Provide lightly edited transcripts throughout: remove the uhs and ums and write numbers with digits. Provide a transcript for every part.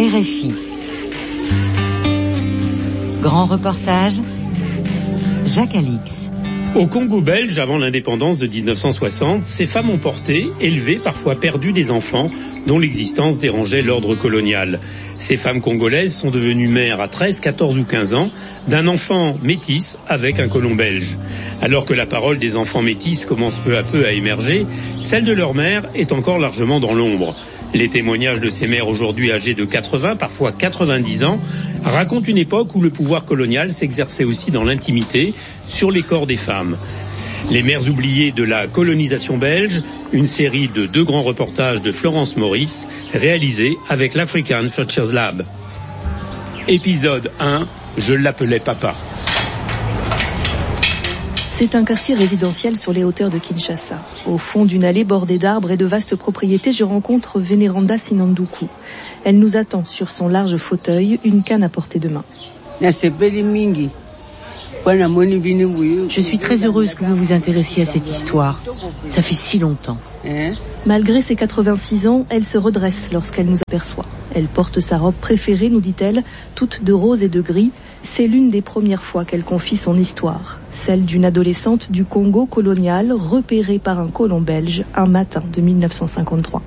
RFI. Grand reportage, Jacques Alix. Au Congo belge, avant l'indépendance de 1960, ces femmes ont porté, élevé, parfois perdu des enfants dont l'existence dérangeait l'ordre colonial. Ces femmes congolaises sont devenues mères à 13, 14 ou 15 ans d'un enfant métis avec un colon belge. Alors que la parole des enfants métis commence peu à peu à émerger, celle de leur mère est encore largement dans l'ombre. Les témoignages de ces mères aujourd'hui âgées de 80, parfois 90 ans, racontent une époque où le pouvoir colonial s'exerçait aussi dans l'intimité sur les corps des femmes. Les mères oubliées de la colonisation belge, une série de 2 grands reportages de Florence Maurice, réalisés avec l'African Futures Lab. Épisode 1, je l'appelais papa. C'est un quartier résidentiel sur les hauteurs de Kinshasa. Au fond d'une allée bordée d'arbres et de vastes propriétés, je rencontre Vénéranda Sinanduku. Elle nous attend sur son large fauteuil, une canne à portée de main. Je suis très heureuse que vous vous intéressiez à cette histoire. Ça fait si longtemps. Malgré ses 86 ans, elle se redresse lorsqu'elle nous aperçoit. Elle porte sa robe préférée, nous dit-elle, toute de rose et de gris. C'est l'une des premières fois qu'elle confie son histoire, celle d'une adolescente du Congo colonial repérée par un colon belge un matin de 1953.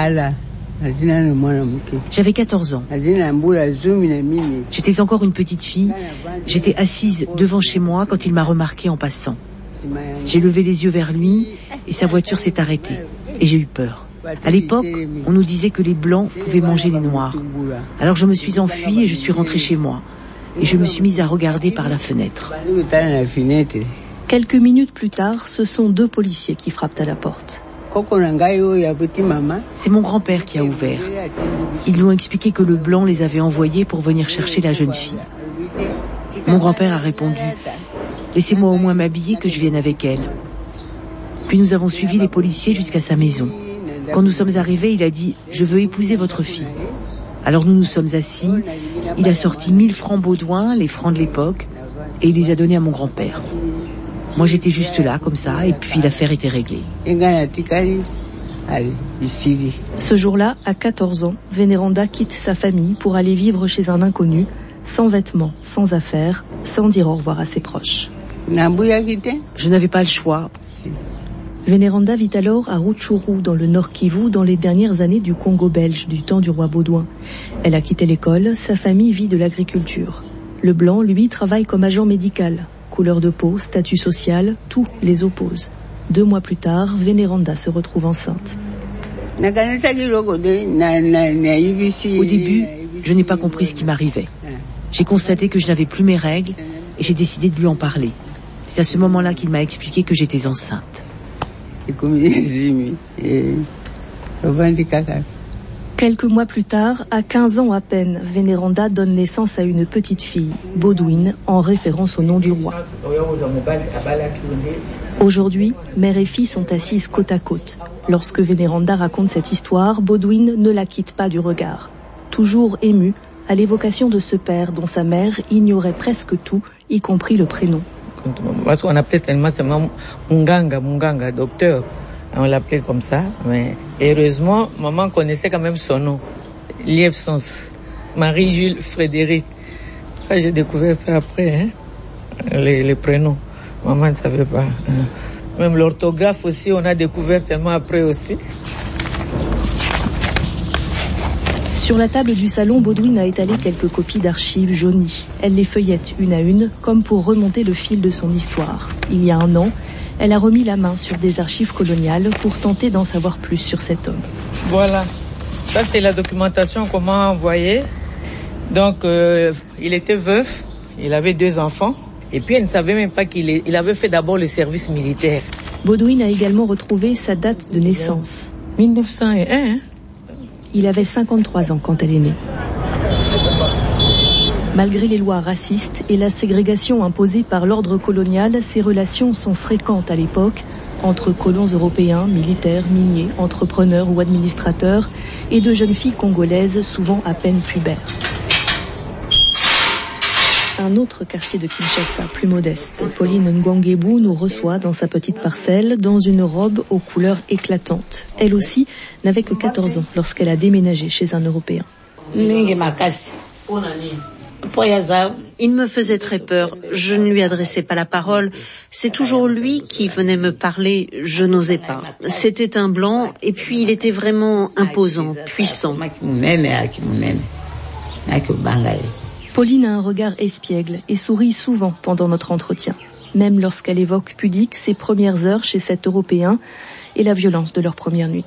J'avais 14 ans. J'étais encore une petite fille. J'étais assise devant chez moi quand il m'a remarquée en passant. J'ai levé les yeux vers lui et sa voiture s'est arrêtée. Et j'ai eu peur. À l'époque, on nous disait que les Blancs pouvaient manger les Noirs. Alors je me suis enfuie et je suis rentrée chez moi. Et je me suis mise à regarder par la fenêtre. Quelques minutes plus tard, ce sont 2 policiers qui frappent à la porte. C'est mon grand-père qui a ouvert. Ils lui ont expliqué que le Blanc les avait envoyés pour venir chercher la jeune fille. Mon grand-père a répondu « Laissez-moi au moins m'habiller que je vienne avec elle ». Puis nous avons suivi les policiers jusqu'à sa maison. Quand nous sommes arrivés, il a dit « Je veux épouser votre fille ». Alors nous nous sommes assis, il a sorti 1000 francs Baudouin, les francs de l'époque, et il les a donnés à mon grand-père. Moi j'étais juste là, comme ça, et puis l'affaire était réglée. Ce jour-là, à 14 ans, Vénéranda quitte sa famille pour aller vivre chez un inconnu, sans vêtements, sans affaires, sans dire au revoir à ses proches. Je n'avais pas le choix. Vénéranda vit alors à Rutshuru, dans le Nord Kivu, dans les dernières années du Congo belge, du temps du roi Baudouin. Elle a quitté l'école, sa famille vit de l'agriculture. Le Blanc, lui, travaille comme agent médical. Couleur de peau, statut social, tout les oppose. 2 mois plus tard, Vénéranda se retrouve enceinte. Au début, je n'ai pas compris ce qui m'arrivait. J'ai constaté que je n'avais plus mes règles et j'ai décidé de lui en parler. C'est à ce moment-là qu'il m'a expliqué que j'étais enceinte. Quelques mois plus tard, à 15 ans à peine, Vénéranda donne naissance à une petite fille, Baudouin, en référence au nom du roi. Aujourd'hui, mère et fille sont assises côte à côte. Lorsque Vénéranda raconte cette histoire, Baudouin ne la quitte pas du regard. Toujours émue à l'évocation de ce père dont sa mère ignorait presque tout, y compris le prénom. Parce qu'on appelait tellement Munganga, docteur. On l'appelait comme ça, mais heureusement, maman connaissait quand même son nom. Lievsons, Marie-Jules Frédéric. Ça, j'ai découvert ça après, les prénoms. Maman ne savait pas. Même l'orthographe aussi, on a découvert seulement après aussi. Sur la table du salon, Baudouin a étalé quelques copies d'archives jaunies. Elle les feuillette une à une, comme pour remonter le fil de son histoire. Il y a 1 an, elle a remis la main sur des archives coloniales pour tenter d'en savoir plus sur cet homme. Voilà, ça c'est la documentation qu'on m'a envoyée. Donc, il était veuf, il avait 2 enfants, et puis elle ne savait même pas qu'il avait fait d'abord le service militaire. Baudouin a également retrouvé sa date de naissance. 1901, Il avait 53 ans quand elle est née. Malgré les lois racistes et la ségrégation imposée par l'ordre colonial, ces relations sont fréquentes à l'époque entre colons européens, militaires, miniers, entrepreneurs ou administrateurs et de jeunes filles congolaises souvent à peine pubères. Un autre quartier de Kinshasa, plus modeste, Pauline Ngwangebu nous reçoit dans sa petite parcelle dans une robe aux couleurs éclatantes. Elle aussi n'avait que 14 ans lorsqu'elle a déménagé chez un Européen. Il me faisait très peur. Je ne lui adressais pas la parole. C'est toujours lui qui venait me parler. Je n'osais pas. C'était un blanc et puis il était vraiment imposant, puissant. Pauline a un regard espiègle et sourit souvent pendant notre entretien, même lorsqu'elle évoque pudique ses premières heures chez cet Européen et la violence de leur première nuit.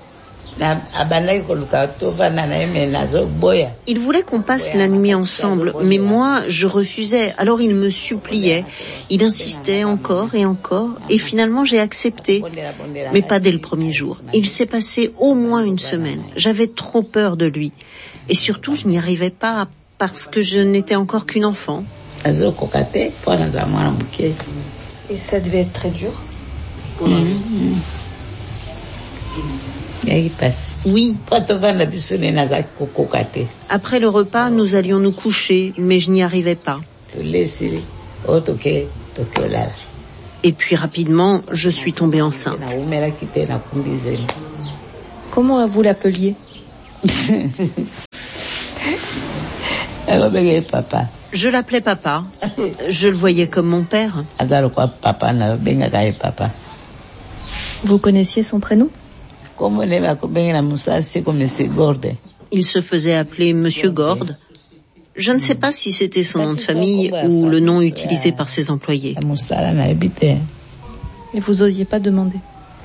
Il voulait qu'on passe la nuit ensemble, mais moi, je refusais. Alors il me suppliait. Il insistait encore, et finalement j'ai accepté. Mais pas dès le premier jour. Il s'est passé au moins une semaine. J'avais trop peur de lui. Et surtout, je n'y arrivais pas parce que je n'étais encore qu'une enfant. Et ça devait être très dur. Oui. Après le repas, nous allions nous coucher, mais je n'y arrivais pas. Et puis rapidement, je suis tombée enceinte. Comment vous l'appeliez? Je l'appelais papa. Je le voyais comme mon père. Vous connaissiez son prénom? Il se faisait appeler Monsieur Gord. Je ne sais pas si c'était son nom de famille ou le nom utilisé par ses employés. Et vous osiez pas demander?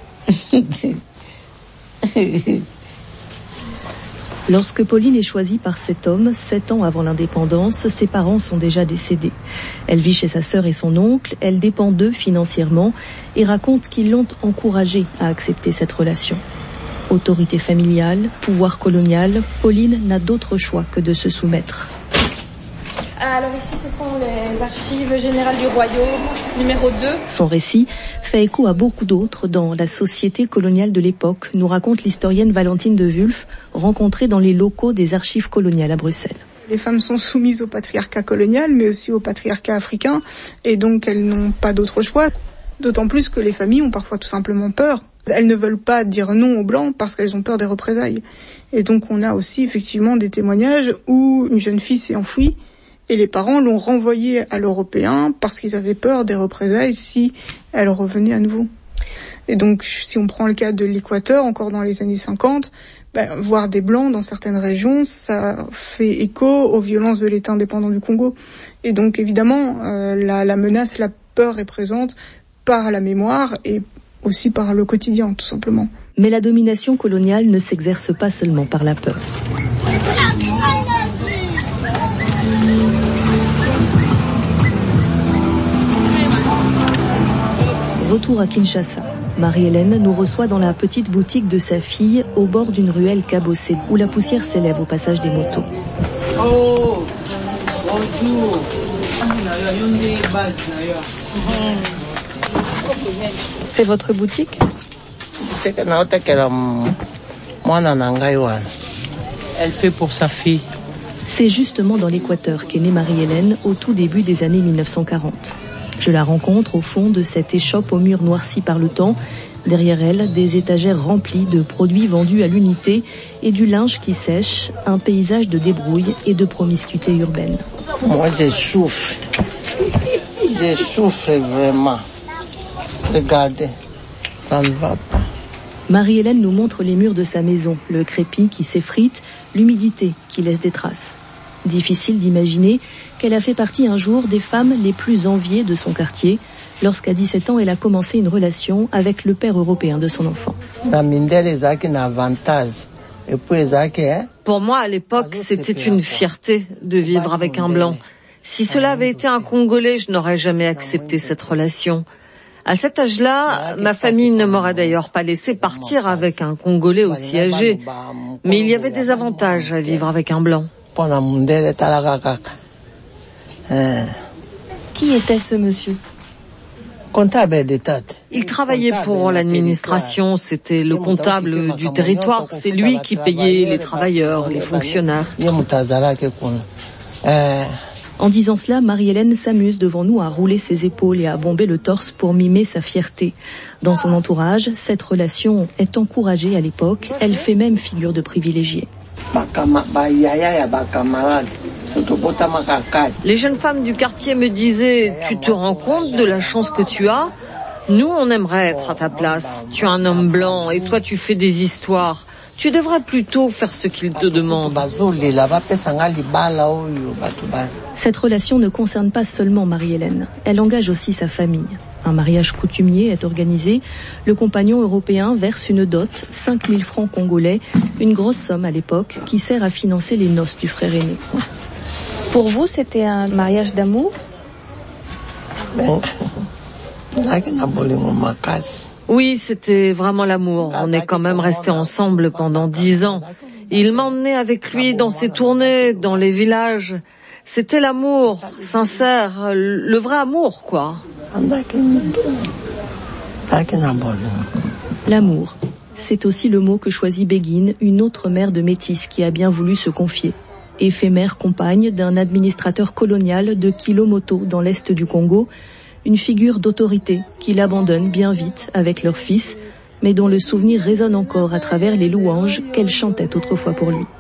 Lorsque Pauline est choisie par cet homme, 7 ans avant l'indépendance, ses parents sont déjà décédés. Elle vit chez sa sœur et son oncle, elle dépend d'eux financièrement et raconte qu'ils l'ont encouragée à accepter cette relation. Autorité familiale, pouvoir colonial, Pauline n'a d'autre choix que de se soumettre. Alors ici, ce sont les archives générales du royaume, numéro 2. Son récit fait écho à beaucoup d'autres dans la société coloniale de l'époque, nous raconte l'historienne Valentine de Wulf, rencontrée dans les locaux des archives coloniales à Bruxelles. Les femmes sont soumises au patriarcat colonial, mais aussi au patriarcat africain, et donc elles n'ont pas d'autre choix. D'autant plus que les familles ont parfois tout simplement peur. Elles ne veulent pas dire non aux Blancs parce qu'elles ont peur des représailles. Et donc on a aussi effectivement des témoignages où une jeune fille s'est enfuie, et les parents l'ont renvoyée à l'Européen parce qu'ils avaient peur des représailles si elle revenait à nouveau. Et donc, si on prend le cas de l'Équateur, encore dans les années 50, voir des Blancs dans certaines régions, ça fait écho aux violences de l'État indépendant du Congo. Et donc, évidemment, la menace, la peur est présente par la mémoire et aussi par le quotidien, tout simplement. Mais la domination coloniale ne s'exerce pas seulement par la peur. Retour à Kinshasa. Marie-Hélène nous reçoit dans la petite boutique de sa fille au bord d'une ruelle cabossée où la poussière s'élève au passage des motos. Oh, bonjour. C'est votre boutique? Elle fait pour sa fille. C'est justement dans l'Équateur qu'est née Marie-Hélène au tout début des années 1940. Je la rencontre au fond de cette échoppe aux murs noircis par le temps. Derrière elle, des étagères remplies de produits vendus à l'unité et du linge qui sèche, un paysage de débrouille et de promiscuité urbaine. Moi, je souffre. Je souffre vraiment. Regardez, ça ne va pas. Marie-Hélène nous montre les murs de sa maison, le crépi qui s'effrite, l'humidité qui laisse des traces. Difficile d'imaginer qu'elle a fait partie un jour des femmes les plus enviées de son quartier, lorsqu'à 17 ans, elle a commencé une relation avec le père européen de son enfant. Pour moi, à l'époque, c'était une fierté de vivre avec un blanc. Si cela avait été un Congolais, je n'aurais jamais accepté cette relation. À cet âge-là, ma famille ne m'aurait d'ailleurs pas laissé partir avec un Congolais aussi âgé. Mais il y avait des avantages à vivre avec un blanc. Qui était ce monsieur? Il travaillait pour l'administration, c'était le comptable du territoire, c'est lui qui payait les travailleurs, les fonctionnaires. En disant cela, Marie-Hélène s'amuse devant nous à rouler ses épaules et à bomber le torse pour mimer sa fierté. Dans son entourage, cette relation est encouragée à l'époque, elle fait même figure de privilégiée. Les jeunes femmes du quartier me disaient « Tu te rends compte de la chance que tu as ? Nous, on aimerait être à ta place. Tu es un homme blanc et toi, tu fais des histoires. Tu devrais plutôt faire ce qu'ils te demandent. » Cette relation ne concerne pas seulement Marie-Hélène. Elle engage aussi sa famille. Un mariage coutumier est organisé. Le compagnon européen verse une dot, 5 000 francs congolais, une grosse somme à l'époque, qui sert à financer les noces du frère aîné. Pour vous, c'était un mariage d'amour ? Oui, c'était vraiment l'amour. On est quand même restés ensemble pendant 10 ans. Il m'emmenait avec lui dans ses tournées, dans les villages. C'était l'amour, sincère, le vrai amour, quoi. L'amour, c'est aussi le mot que choisit Béguine, une autre mère de métis qui a bien voulu se confier. Éphémère compagne d'un administrateur colonial de Kilomoto dans l'est du Congo, une figure d'autorité qui l'abandonne bien vite avec leur fils, mais dont le souvenir résonne encore à travers les louanges qu'elle chantait autrefois pour lui.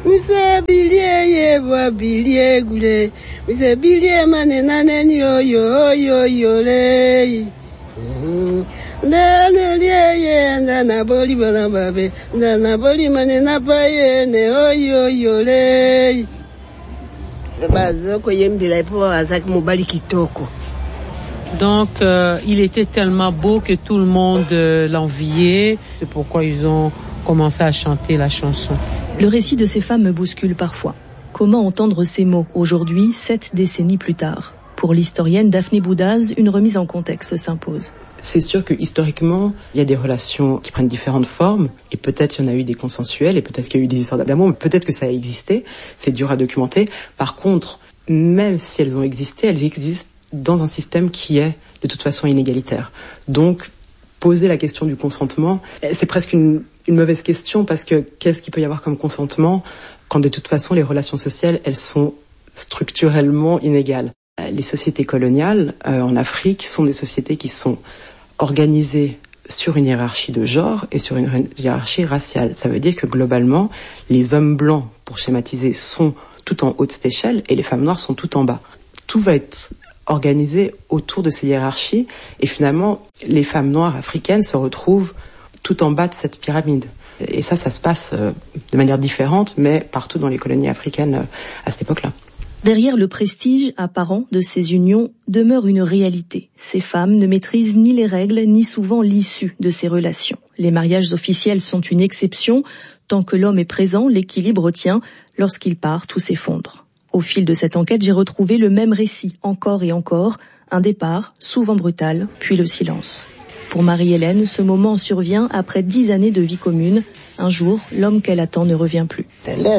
Donc, il était tellement beau que tout le monde l'enviait. C'est pourquoi ils ont commencé à chanter la chanson. Le récit de ces femmes me bouscule parfois. Comment entendre ces mots aujourd'hui, 7 décennies plus tard ? Pour l'historienne Daphné Boudaz, une remise en contexte s'impose. C'est sûr que historiquement, il y a des relations qui prennent différentes formes, et peut-être il y en a eu des consensuels, et peut-être qu'il y a eu des histoires d'amour, mais peut-être que ça a existé, c'est dur à documenter. Par contre, même si elles existent dans un système qui est de toute façon inégalitaire. Donc, poser la question du consentement, c'est presque une mauvaise question, parce que qu'est-ce qu'il peut y avoir comme consentement quand de toute façon les relations sociales, elles sont structurellement inégales. Les sociétés coloniales en Afrique sont des sociétés qui sont organisées sur une hiérarchie de genre et sur une hiérarchie raciale. Ça veut dire que globalement, les hommes blancs, pour schématiser, sont tout en haut de cette échelle et les femmes noires sont tout en bas. Tout va être organisé autour de ces hiérarchies et finalement, les femmes noires africaines se retrouvent tout en bas de cette pyramide. Et ça se passe de manière différente, mais partout dans les colonies africaines à cette époque-là. Derrière le prestige apparent de ces unions demeure une réalité. Ces femmes ne maîtrisent ni les règles, ni souvent l'issue de ces relations. Les mariages officiels sont une exception. Tant que l'homme est présent, l'équilibre tient. Lorsqu'il part, tout s'effondre. Au fil de cette enquête, j'ai retrouvé le même récit, encore et encore. Un départ, souvent brutal, puis le silence. Pour Marie-Hélène, ce moment survient après 10 années de vie commune. Un jour, l'homme qu'elle attend ne revient plus.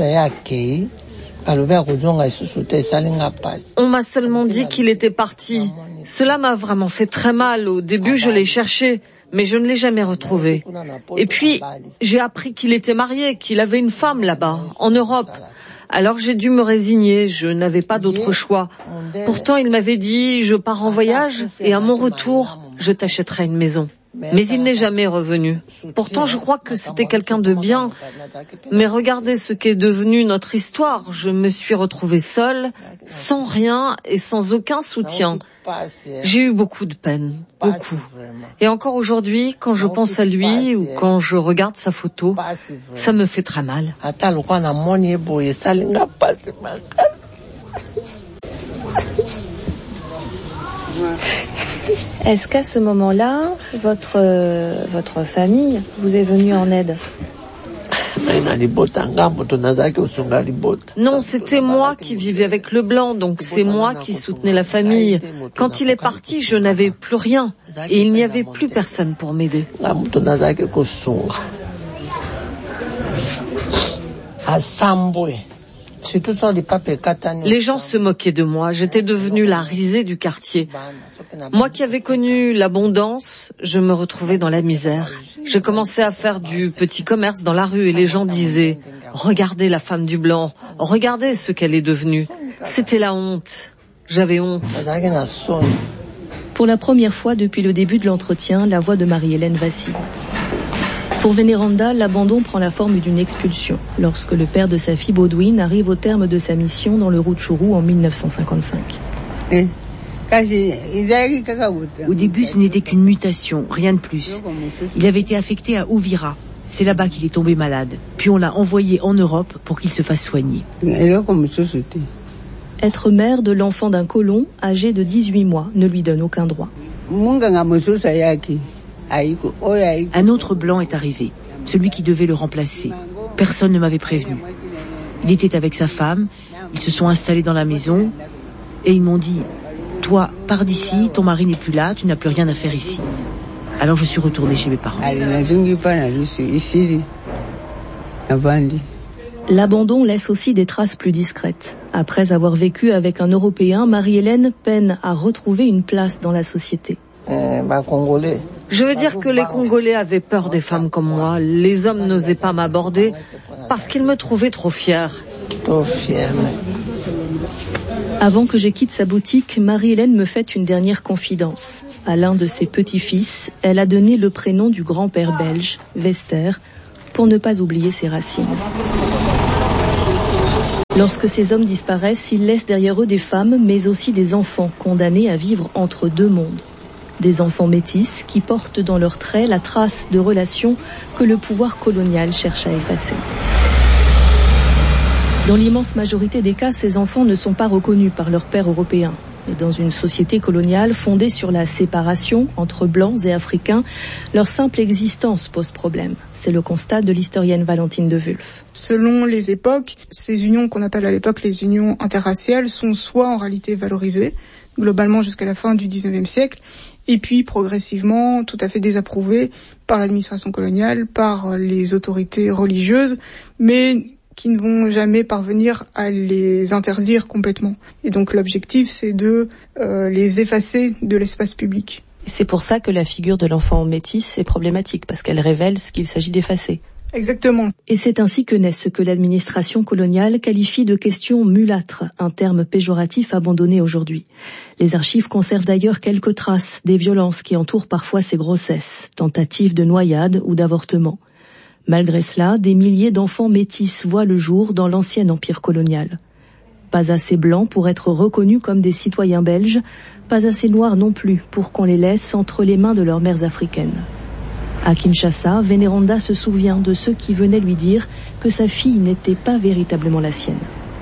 On m'a seulement dit qu'il était parti. Cela m'a vraiment fait très mal. Au début, je l'ai cherché, mais je ne l'ai jamais retrouvé. Et puis, j'ai appris qu'il était marié, qu'il avait une femme là-bas, en Europe. Alors j'ai dû me résigner, je n'avais pas d'autre choix. Pourtant, il m'avait dit, je pars en voyage et à mon retour, je t'achèterai une maison. Mais il n'est jamais revenu. Pourtant, je crois que c'était quelqu'un de bien. Mais regardez ce qu'est devenu notre histoire. Je me suis retrouvée seule, sans rien et sans aucun soutien. J'ai eu beaucoup de peine, beaucoup. Et encore aujourd'hui, quand je pense à lui ou quand je regarde sa photo, ça me fait très mal. Est-ce qu'à ce moment-là, votre famille vous est venue en aide ? Non, c'était moi qui vivais avec le blanc, donc c'est moi qui soutenais la famille. Quand il est parti, je n'avais plus rien et il n'y avait plus personne pour m'aider. Les gens se moquaient de moi, j'étais devenue la risée du quartier. Moi qui avais connu l'abondance, je me retrouvais dans la misère. J'ai commencé à faire du petit commerce dans la rue et les gens disaient « Regardez la femme du blanc, regardez ce qu'elle est devenue ». C'était la honte, j'avais honte. Pour la première fois depuis le début de l'entretien, la voix de Marie-Hélène vacille. Pour Vénéranda, l'abandon prend la forme d'une expulsion, lorsque le père de sa fille Baudouine arrive au terme de sa mission dans le Rutshuru en 1955. Au début, ce n'était qu'une mutation, rien de plus. Il avait été affecté à Uvira. C'est là-bas qu'il est tombé malade. Puis on l'a envoyé en Europe pour qu'il se fasse soigner. Être mère de l'enfant d'un colon âgé de 18 mois ne lui donne aucun droit. Un autre blanc est arrivé, celui qui devait le remplacer. Personne ne m'avait prévenu. Il était avec sa femme, ils se sont installés dans la maison et ils m'ont dit « Toi, pars d'ici, ton mari n'est plus là, tu n'as plus rien à faire ici. » Alors je suis retournée chez mes parents. L'abandon laisse aussi des traces plus discrètes. Après avoir vécu avec un Européen, Marie-Hélène peine à retrouver une place dans la société. Je veux dire que les Congolais avaient peur des femmes comme moi. Les hommes n'osaient pas m'aborder parce qu'ils me trouvaient trop fière. Avant que je quitte sa boutique, Marie-Hélène me fait une dernière confidence. À l'un de ses petits-fils, elle a donné le prénom du grand-père belge, Wester, pour ne pas oublier ses racines. Lorsque ces hommes disparaissent, ils laissent derrière eux des femmes, mais aussi des enfants condamnés à vivre entre deux mondes. Des enfants métis qui portent dans leurs traits la trace de relations que le pouvoir colonial cherche à effacer. Dans l'immense majorité des cas, ces enfants ne sont pas reconnus par leurs pères européens. Et dans une société coloniale fondée sur la séparation entre blancs et africains, leur simple existence pose problème. C'est le constat de l'historienne Valentine de Wulf. Selon les époques, ces unions qu'on appelle à l'époque les unions interraciales sont soit en réalité valorisées, globalement jusqu'à la fin du XIXe siècle, et puis progressivement tout à fait désapprouvées par l'administration coloniale, par les autorités religieuses, mais qui ne vont jamais parvenir à les interdire complètement. Et donc l'objectif, c'est de les effacer de l'espace public. C'est pour ça que la figure de l'enfant métis est problématique, parce qu'elle révèle ce qu'il s'agit d'effacer. Exactement. Et c'est ainsi que naît ce que l'administration coloniale qualifie de question mulâtre, un terme péjoratif abandonné aujourd'hui. Les archives conservent d'ailleurs quelques traces des violences qui entourent parfois ces grossesses, tentatives de noyade ou d'avortement. Malgré cela, des milliers d'enfants métis voient le jour dans l'ancien empire colonial. Pas assez blancs pour être reconnus comme des citoyens belges, pas assez noirs non plus pour qu'on les laisse entre les mains de leurs mères africaines. À Kinshasa, Vénéranda se souvient de ceux qui venaient lui dire que sa fille n'était pas véritablement la sienne.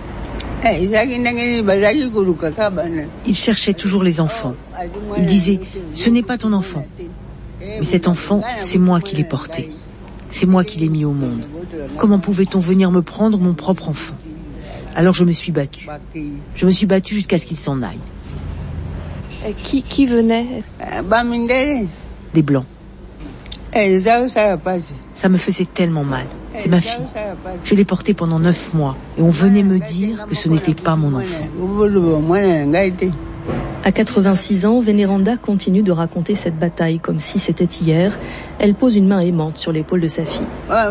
Il cherchait toujours les enfants. Il disait « Ce n'est pas ton enfant. Mais cet enfant, c'est moi qui l'ai porté. C'est moi qui l'ai mis au monde. Comment pouvait-on venir me prendre mon propre enfant ?» Alors je me suis battue. Je me suis battue jusqu'à ce qu'il s'en aille. Qui venait? Les Blancs. Ça me faisait tellement mal. C'est ma fille. Je l'ai portée pendant 9 mois et on venait me dire que ce n'était pas mon enfant. À 86 ans, Vénéranda continue de raconter cette bataille comme si c'était hier. Elle pose une main aimante sur l'épaule de sa fille.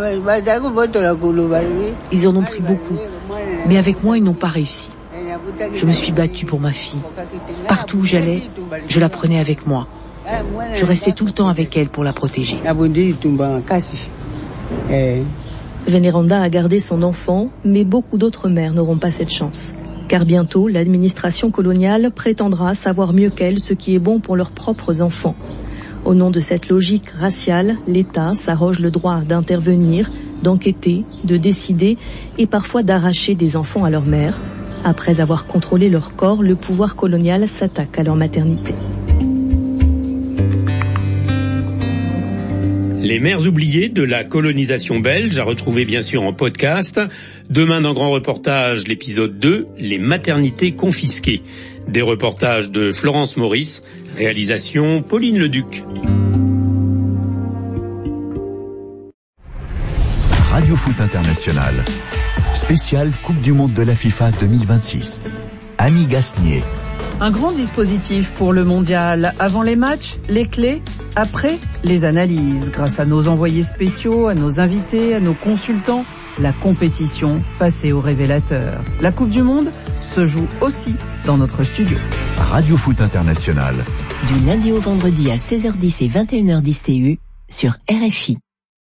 Ils en ont pris beaucoup, mais avec moi, ils n'ont pas réussi. Je me suis battue pour ma fille. Partout où j'allais, je la prenais avec moi. Je restais tout le temps avec elle pour la protéger. Vénéranda a gardé son enfant, mais beaucoup d'autres mères n'auront pas cette chance. Car bientôt, l'administration coloniale prétendra savoir mieux qu'elle ce qui est bon pour leurs propres enfants. Au nom de cette logique raciale, l'État s'arroge le droit d'intervenir, d'enquêter, de décider et parfois d'arracher des enfants à leur mère. Après avoir contrôlé leur corps, le pouvoir colonial s'attaque à leur maternité. Les mères oubliées de la colonisation belge, à retrouver bien sûr en podcast. Demain dans Grand Reportage, l'épisode 2, les maternités confisquées. Des reportages de Florence Maurice, réalisation Pauline Leduc. Radio Foot International, spécial Coupe du Monde de la FIFA 2026. Annie Gasnier. Un grand dispositif pour le mondial. Avant les matchs, les clés. Après, les analyses. Grâce à nos envoyés spéciaux, à nos invités, à nos consultants, la compétition passée au révélateur. La Coupe du Monde se joue aussi dans notre studio. Radio Foot International. Du lundi au vendredi à 16h10 et 21h10 TU sur RFI.